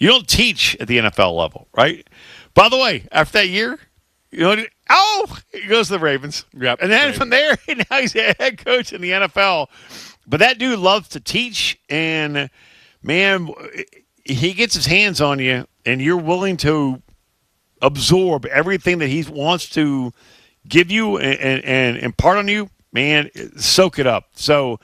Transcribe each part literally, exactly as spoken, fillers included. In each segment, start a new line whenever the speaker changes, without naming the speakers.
You don't teach at the N F L level, right? By the way, after that year, you know, oh, he goes to the Ravens.
Yep.
And then
Ravens.
from there, now he's a head coach in the N F L. But that dude loves to teach, and, man, he gets his hands on you, and you're willing to absorb everything that he wants to give you and, and, and impart on you. Man, soak it up. So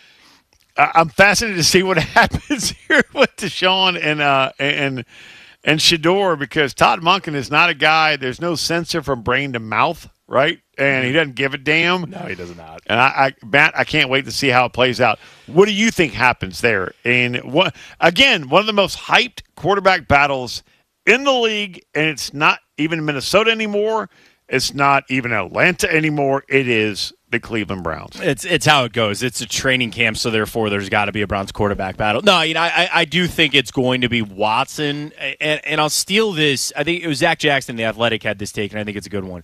I'm fascinated to see what happens here with Deshaun and uh, and and Shedeur, because Todd Monken is not a guy. There's no censor from brain to mouth, right? And he doesn't give a damn.
No, he does not.
And I, I, Matt, I can't wait to see how it plays out. What do you think happens there? And what again, one of the most hyped quarterback battles in the league, and it's not even Minnesota anymore. It's not even Atlanta anymore. It is the Cleveland Browns.
It's it's how it goes. It's a training camp, so therefore there's got to be a Browns quarterback battle. No, you know, I, I do think it's going to be Watson, and, and I'll steal this. I think it was Zach Jackson, The Athletic, had this take, and I think it's a good one.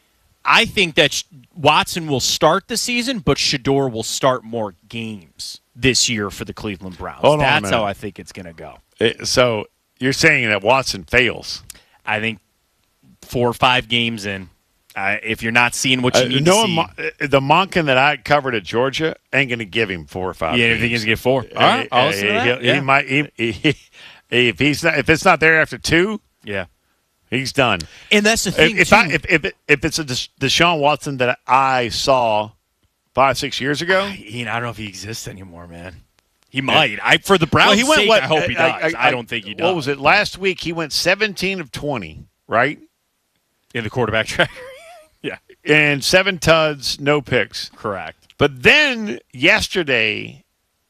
I think that Watson will start the season, but Shedeur will start more games this year for the Cleveland Browns.
Hold on a
That's
minute.
how I think it's going to go.
It, so you're saying that Watson fails?
I think four or five games in, uh, if you're not seeing what you
Uh,
need
no
to see.
Mon- the Monken that I covered at Georgia ain't going to give him four or five.
Yeah,
games.
I think he's going to get four. All
Uh,
right, I'll
uh,
listen to that.
he'll-
Yeah.
He might. He, he, if he's not, if it's not there after two,
yeah.
he's done.
And that's the thing,
If, if
too.
I if if, it, if it's a Des- Deshaun Watson that I saw five six years ago,
Ian, I don't know if he exists anymore, man. He might. I for the Browns'
well, he went
sake,
what?
I hope he does. I, don't think he does.
What was it last week? He went seventeen of twenty, right?
In the quarterback track? Yeah.
And seven tuds, no picks.
Correct.
But then yesterday,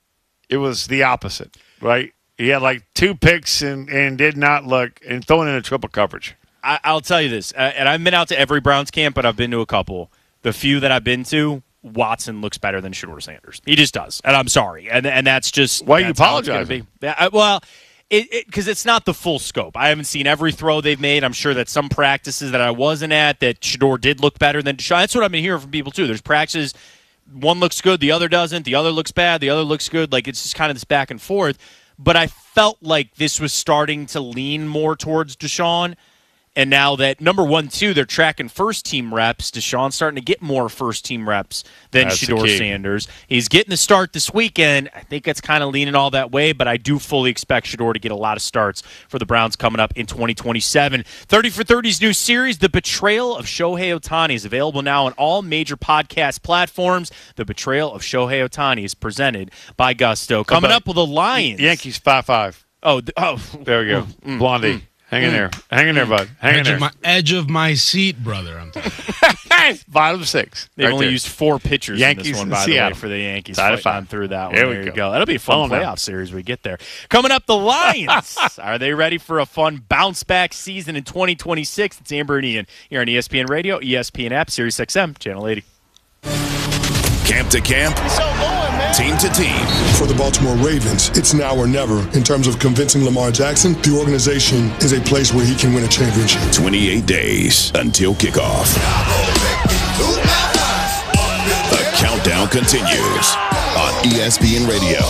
it was the opposite, right? He had like two picks and, and did not look and throwing in a triple coverage.
I, I'll tell you this, uh, and I've been out to every Browns camp, but I've been to a couple. The few that I've been to, Watson looks better than Shedeur Sanders. He just does, and I'm sorry, and and that's just
Why are you
that's how it's gonna
apologizing?
be. Yeah, I- well, it because it, it's not the full scope. I haven't seen every throw they've made. I'm sure that some practices that I wasn't at that Shedeur did look better than Deshaun. That's what I've been hearing from people too. There's practices, one looks good, the other doesn't. The other looks bad, the other looks good. Like it's just kind of this back and forth. But I felt like this was starting to lean more towards Deshaun. And now that, number one, two, they're tracking first-team reps. Deshaun's starting to get more first-team reps than
That's the
Shedeur
key.
Sanders. He's getting the start this weekend. I think it's kind of leaning all that way, but I do fully expect Shedeur to get a lot of starts for the Browns coming up in twenty twenty-seven. thirty for thirty's new series, The Betrayal of Shohei Ohtani, is available now on all major podcast platforms. The Betrayal of Shohei Ohtani is presented by Gusto. Coming up with the Lions.
Yankees five five.
Oh, th- oh,
There we go. Blondie. Hang in there. Hang in there, bud. Hang in
Edge
there.
of my edge of my seat, brother. I'm telling you.
Bottom six.
They've
right
only
there.
used four pitchers in
Yankees
this one,
and
by the way,
Seattle.
for the Yankees.
Side of
Fighting
five.
through that one.
There
There,
we
you
go.
go. That'll be a fun
Oh, no.
playoff series when we get there. Coming up, the Lions. Are they ready for a fun bounce-back season in twenty twenty-six? It's Amber and Ian here on E S P N Radio, E S P N app, Sirius X M, Channel eighty.
Camp to camp, team to team.
For the Baltimore Ravens, it's now or never. In terms of convincing Lamar Jackson, the organization is a place where he can win a championship.
twenty-eight days until kickoff. The countdown continues on E S P N Radio.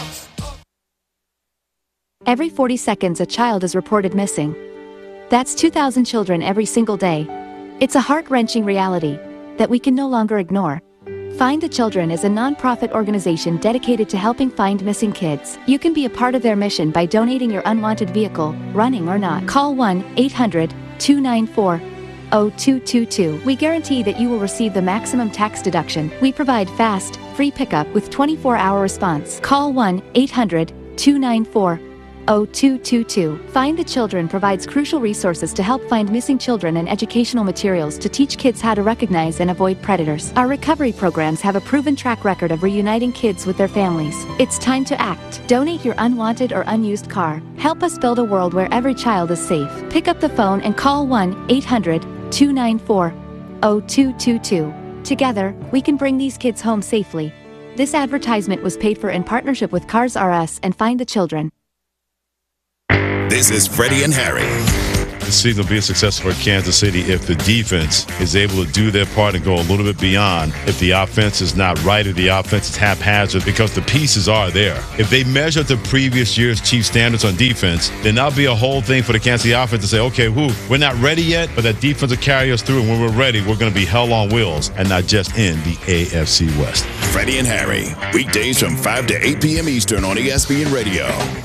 Every forty seconds, a child is reported missing. That's two thousand children every single day. It's a heart-wrenching reality that we can no longer ignore. Find the Children is a non-profit organization dedicated to helping find missing kids. You can be a part of their mission by donating your unwanted vehicle, running or not. Call one eight hundred two nine four zero two two two. We guarantee that you will receive the maximum tax deduction. We provide fast, free pickup with twenty-four hour response. Call one eight hundred two nine four zero two two two. Find the Children provides crucial resources to help find missing children and educational materials to teach kids how to recognize and avoid predators. Our recovery programs have a proven track record of reuniting kids with their families. It's time to act. Donate your unwanted or unused car. Help us build a world where every child is safe. Pick up the phone and call one eight hundred two nine four zero two two two. Together, we can bring these kids home safely. This advertisement was paid for in partnership with Cars R Us and Find the Children.
This is Freddie and Harry.
the season will be a success for Kansas City if the defense is able to do their part and go a little bit beyond. If the offense is not right or the offense is haphazard, because the pieces are there. If they measure the previous year's Chiefs standards on defense, then that'll be a whole thing for the Kansas City offense to say, okay, whoo, we're not ready yet, but that defense will carry us through, and when we're ready, we're going to be hell on wheels and not just in the A F C West.
Freddie and Harry, weekdays from five to eight p.m. Eastern on E S P N Radio.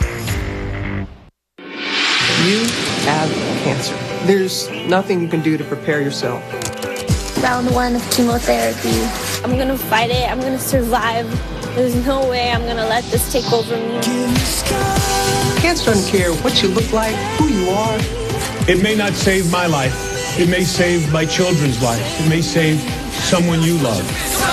You have cancer. There's nothing you can do to prepare yourself.
Round one of chemotherapy. I'm going to fight it. I'm going to survive. There's no way I'm going to let this take over me.
Cancer doesn't care what you look like, who you are.
It may not save my life. It may save my children's lives. It may save someone you love.